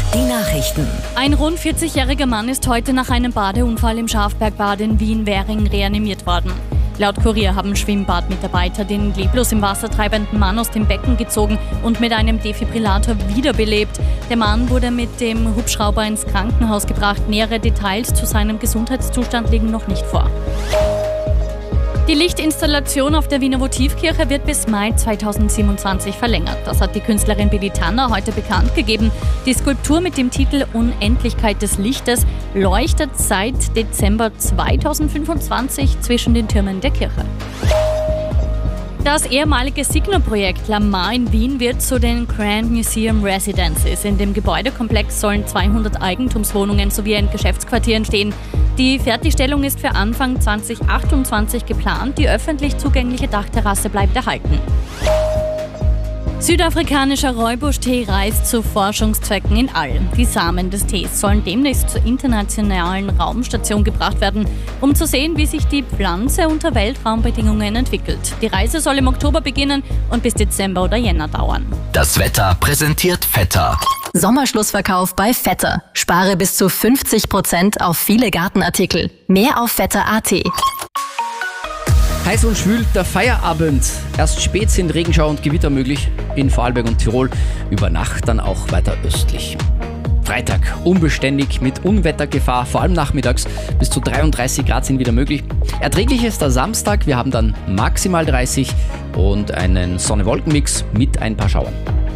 Die Nachrichten. Ein rund 40-jähriger Mann ist heute nach einem Badeunfall im Schafbergbad in Wien-Währing reanimiert worden. Laut Kurier haben Schwimmbadmitarbeiter den leblos im Wasser treibenden Mann aus dem Becken gezogen und mit einem Defibrillator wiederbelebt. Der Mann wurde mit dem Hubschrauber ins Krankenhaus gebracht. Nähere Details zu seinem Gesundheitszustand liegen noch nicht vor. Die Lichtinstallation auf der Wiener Votivkirche wird bis Mai 2027 verlängert. Das hat die Künstlerin Billy Tanner heute bekannt gegeben. Die Skulptur mit dem Titel Unendlichkeit des Lichtes leuchtet seit Dezember 2025 zwischen den Türmen der Kirche. Das ehemalige Signo-Projekt Lamar in Wien wird zu den Grand Museum Residences. In dem Gebäudekomplex sollen 200 Eigentumswohnungen sowie ein Geschäftsquartier entstehen. Die Fertigstellung ist für Anfang 2028 geplant. Die öffentlich zugängliche Dachterrasse bleibt erhalten. Südafrikanischer Rooibos-Tee reist zu Forschungszwecken in All. Die Samen des Tees sollen demnächst zur internationalen Raumstation gebracht werden, um zu sehen, wie sich die Pflanze unter Weltraumbedingungen entwickelt. Die Reise soll im Oktober beginnen und bis Dezember oder Jänner dauern. Das Wetter präsentiert Vetter. Sommerschlussverkauf bei Vetter. Spare bis zu 50% auf viele Gartenartikel. Mehr auf vetter.at. Heiß und schwül der Feierabend. Erst spät sind Regenschauer und Gewitter möglich in Vorarlberg und Tirol. Über Nacht dann auch weiter östlich. Freitag unbeständig mit Unwettergefahr, vor allem nachmittags. Bis zu 33 Grad sind wieder möglich. Erträglich ist der Samstag. Wir haben dann maximal 30 und einen Sonne-Wolken-Mix mit ein paar Schauern.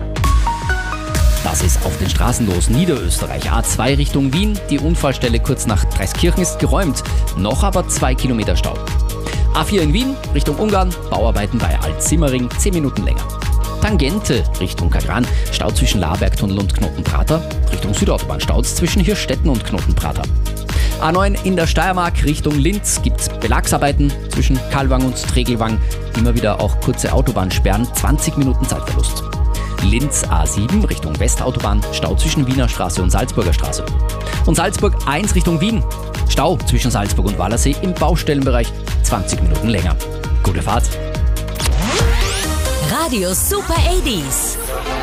Was ist auf den Straßen los? Niederösterreich, A2 Richtung Wien. Die Unfallstelle kurz nach Dreiskirchen ist geräumt. Noch aber 2 Kilometer Stau. A4 in Wien, Richtung Ungarn, Bauarbeiten bei Alt-Simmering, 10 Minuten länger. Tangente Richtung Kagran, Stau zwischen Labergtunnel und Knotenprater. Richtung Südautobahn staut zwischen Hirstetten und Knotenprater. A9 in der Steiermark Richtung Linz gibt's Belagsarbeiten zwischen Kalwang und Tregelwang. Immer wieder auch kurze Autobahnsperren, 20 Minuten Zeitverlust. Linz A7 Richtung Westautobahn, Stau zwischen Wiener Straße und Salzburger Straße. Und Salzburg 1 Richtung Wien, Stau zwischen Salzburg und Wallersee im Baustellenbereich, 20 Minuten länger. Gute Fahrt. Radio Super 80s.